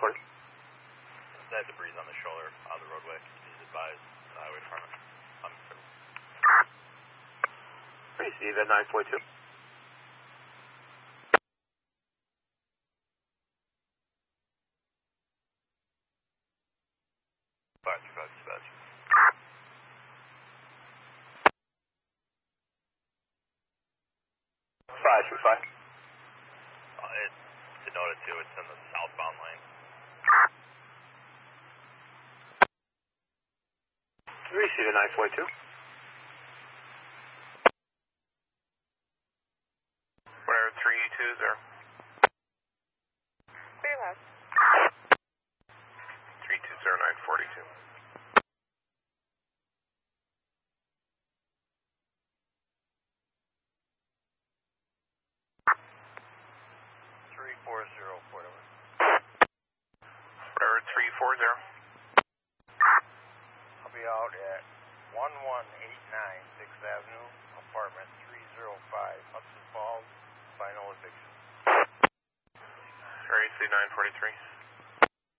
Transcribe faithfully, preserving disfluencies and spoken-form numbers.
forty. That debris on the shoulder on the roadway. Please advise the highway department. I'm Receive at nine forty-two. Five two five dispatch. Five two five. Uh, it denoted too. It's in the southbound lane. Receive at nine forty-two. Where three two zero. Clear left. Three two zero nine forty two. Three four zero four over. Where three four zero. I'll be out at one one eight nine sixth Avenue, apartment three zero five, Hudson Falls, final eviction. Area C nine forty three.